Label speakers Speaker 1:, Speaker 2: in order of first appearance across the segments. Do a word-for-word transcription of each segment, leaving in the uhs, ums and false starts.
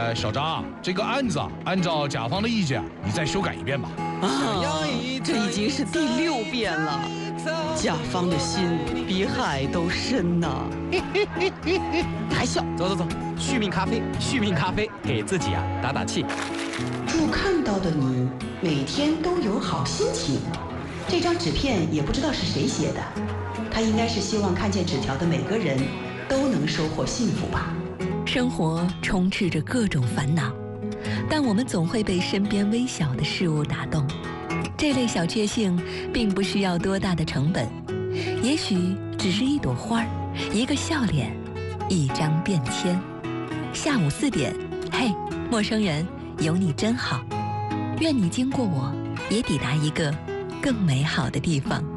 Speaker 1: 呃，小张，这个案子啊，按照甲方的意见，你再修改一遍吧。
Speaker 2: 啊，这已经是第六遍了，甲方的心比海都深呐。还笑？
Speaker 3: 走走走，续命咖啡，续命咖啡，给自己啊打打气。
Speaker 4: 祝看到的你每天都有好心情。这张纸片也不知道是谁写的，他应该是希望看见纸条的每个人都能收获幸福吧。
Speaker 5: 生活充斥着各种烦恼，但我们总会被身边微小的事物打动。这类小确幸并不需要多大的成本，也许只是一朵花儿，一个笑脸，一张便签。下午四点，嘿，陌生人，有你真好。愿你经过我，也抵达一个更美好的地方。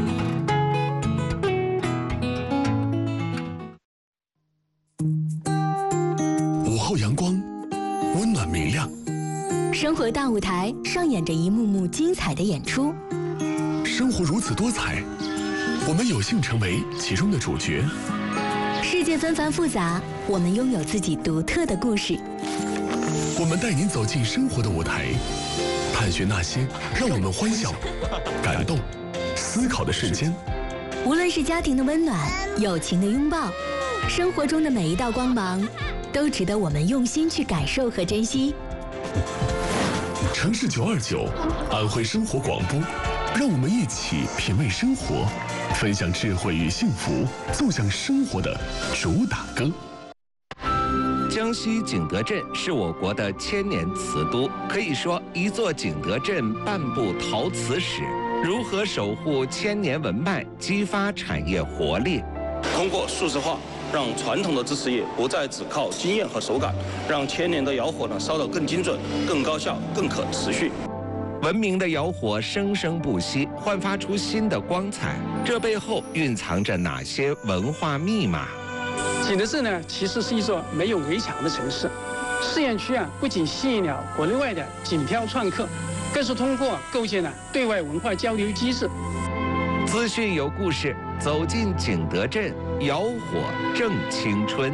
Speaker 6: 午后阳光，温暖明亮。
Speaker 7: 生活大舞台上演着一幕幕精彩的演出。
Speaker 6: 生活如此多彩，我们有幸成为其中的主角。
Speaker 7: 世界纷繁复杂，我们拥有自己独特的故事。
Speaker 6: 我们带您走进生活的舞台，探寻那些让我们欢笑、感动、思考的瞬间。
Speaker 7: 无论是家庭的温暖、友情的拥抱，生活中的每一道光芒，都值得我们用心去感受和珍惜。
Speaker 6: 城市九二九，安徽生活广播，让我们一起品味生活，分享智慧与幸福，奏响生活的主打歌。
Speaker 8: 江西景德镇是我国的千年瓷都，可以说一座景德镇半部陶瓷史。如何守护千年文脉，激发产业活力？
Speaker 9: 通过数字化，让传统的制瓷业不再只靠经验和手感，让千年的窑火呢烧得更精准、更高效、更可持续。
Speaker 8: 文明的窑火生生不息，焕发出新的光彩。这背后蕴藏着哪些文化密码？
Speaker 10: 景德镇呢，其实是一座没有围墙的城市。试验区啊，不仅吸引了国内外的锦标创客，更是通过构建了对外文化交流机制。
Speaker 8: 资讯有故事，走进景德镇，窑火正青春。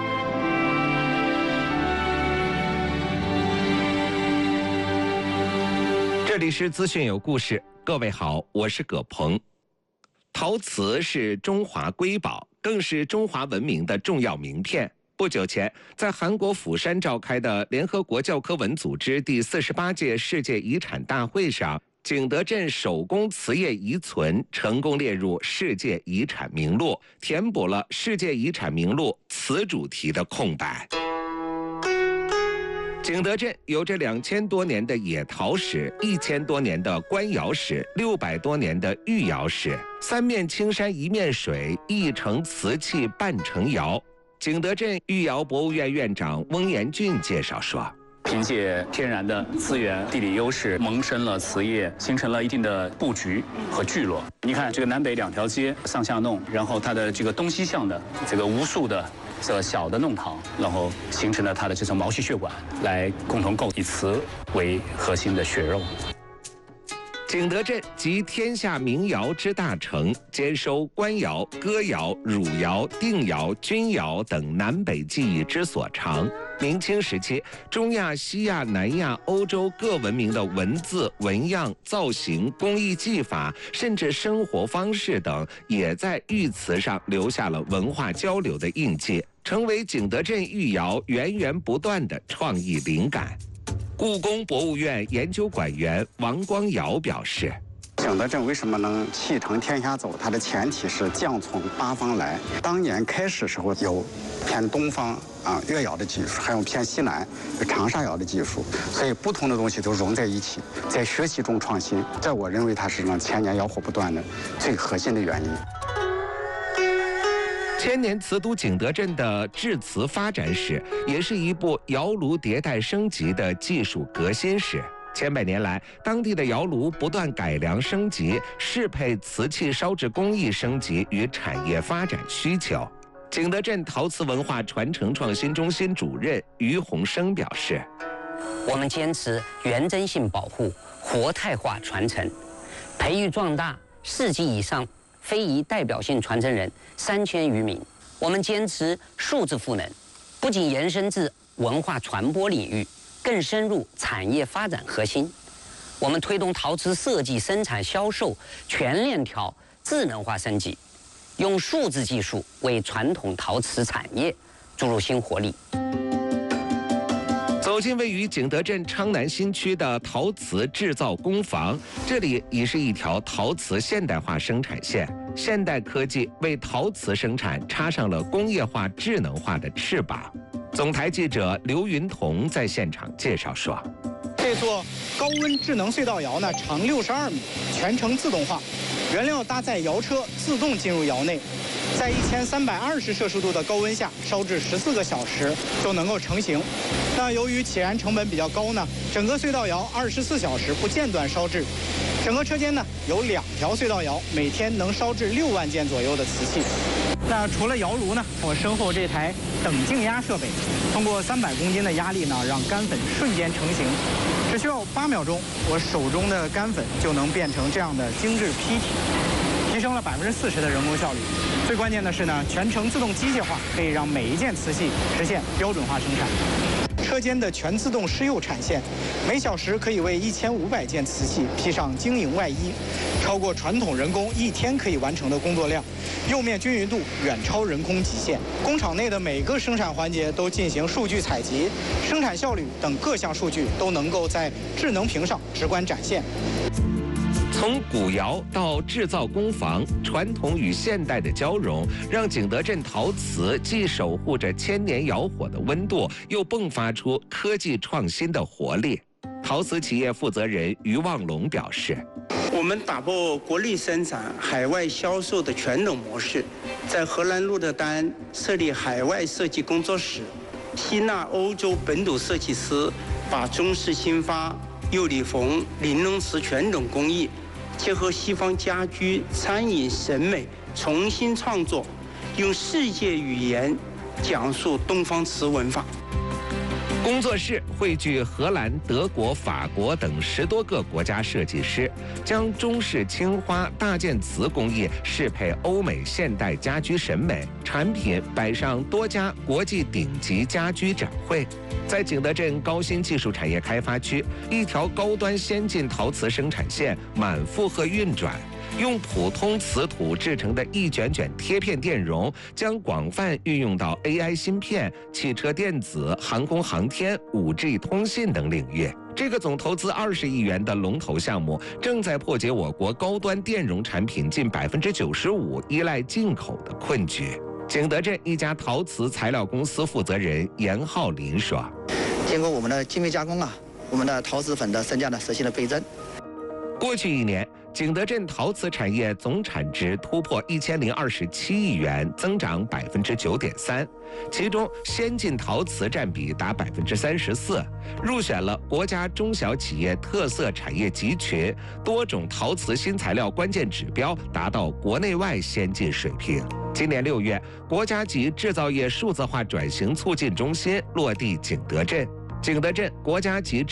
Speaker 8: 这里是资讯有故事，各位好，我是葛鹏。陶瓷是中华瑰宝，更是中华文明的重要名片。不久前，在韩国釜山召开的联合国教科文组织第四十八届世界遗产大会上，景德镇手工瓷业遗存成功列入世界遗产名录，填补了世界遗产名录瓷主题的空白。景德镇有着两千多年的野陶史，一千多年的官窑史，六百多年的御窑史，三面青山一面水，一成瓷器半成窑。景德镇御窑博物院院长翁延俊介绍说，
Speaker 11: 凭借天然的资源、地理优势，萌生了瓷业，形成了一定的布局和聚落。你看这个南北两条街上下弄，然后它的这个东西向的这个无数的这个小的弄堂，然后形成了它的这种毛细血管，来共同构以瓷为核心的血肉。
Speaker 8: 景德镇集天下名窑之大成，兼收官窑、歌窑、汝窑、定窑、钧窑等南北技艺之所长。明清时期，中亚、西亚、南亚、欧洲各文明的文字、纹样、造型、工艺技法，甚至生活方式等，也在玉瓷上留下了文化交流的印记，成为景德镇御窑源源不断的创意灵感。故宫博物院研究馆员王光尧表示，
Speaker 12: 景德镇为什么能气承天下走？它的前提是匠从八方来。当年开始时候有偏东方啊越窑的技术，还有偏西南长沙窑的技术，所以不同的东西都融在一起，在学习中创新。在我认为它是让千年窑火不断的最核心的原因。
Speaker 8: 千年瓷都景德镇的制瓷发展史，也是一部窑炉迭代升级的技术革新史。千百年来，当地的窑炉不断改良升级，适配瓷器烧制工艺升级与产业发展需求。景德镇陶瓷文化传承创新中心主任于洪生表示，
Speaker 13: 我们坚持原真性保护、活态化传承，培育壮大世纪以上非遗代表性传承人三千余名。我们坚持数字赋能，不仅延伸至文化传播领域，更深入产业发展核心。我们推动陶瓷设计、生产、销售全链条智能化升级，用数字技术为传统陶瓷产业注入新活力。
Speaker 8: 走进位于景德镇昌南新区的陶瓷制造工坊，这里已是一条陶瓷现代化生产线。现代科技为陶瓷生产插上了工业化、智能化的翅膀。总台记者刘云彤在现场介绍说：“
Speaker 14: 这座高温智能隧道窑呢，长六十二米，全程自动化，原料搭载窑车自动进入窑内。”在一千三百二十摄氏度的高温下烧制十四个小时就能够成型。那由于起燃成本比较高呢，整个隧道窑二十四小时不间断烧制。整个车间呢有两条隧道窑，每天能烧制六万件左右的瓷器。那除了窑炉呢，我身后这台等静压设备，通过三百公斤的压力呢，让干粉瞬间成型，只需要八秒钟，我手中的干粉就能变成这样的精致坯体。提升了百分之四十的人工效率。最关键的是呢，全程自动机械化，可以让每一件瓷器实现标准化生产。车间的全自动施釉产线，每小时可以为一千五百件瓷器披上晶莹外衣，超过传统人工一天可以完成的工作量，釉面均匀度远超人工极限。工厂内的每个生产环节都进行数据采集，生产效率等各项数据都能够在智能屏上直观展现。
Speaker 8: 从古窑到制造工坊，传统与现代的交融，让景德镇陶瓷既守护着千年窑火的温度，又迸发出科技创新的活力。陶瓷企业负责人于望龙表示：“
Speaker 15: 我们打破国内生产、海外销售的全冷模式，在荷兰鹿特丹设立海外设计工作室，吸纳欧洲本土设计师，把中式新发、釉里缝、玲珑瓷全冷工艺结合西方家居、餐饮审美，重新创作，用世界语言讲述东方瓷文化。”
Speaker 8: 工作室汇聚荷兰、德国、法国等十多个国家设计师，将中式青花大件瓷工艺适配欧美现代家居审美，产品摆上多家国际顶级家居展会。在景德镇高新技术产业开发区，一条高端先进陶瓷生产线满负荷运转。用普通瓷土制成的一卷卷贴片电容，将广泛运用到 A I 芯片、汽车电子、航空航天、五 G 通信等领域。这个总投资二十亿元的龙头项目，正在破解我国高端电容产品近百分之九十五依赖进口的困局。景德镇一家陶瓷材料公司负责人严浩林说：“
Speaker 16: 经过我们的精微加工啊，我们的陶瓷粉的身价呢实现了倍增。
Speaker 8: 过去一年，景德镇陶瓷产业总产值突破一千零二十七亿元，增长百分之九点三，其中先进陶瓷占比达百分之三十四，入选了国家中小企业特色产业集群，多种陶瓷新材料关键指标达到国内外先进水平。今年六月，国家级制造业数字化转型促进中心落地景德镇。景德镇国家级制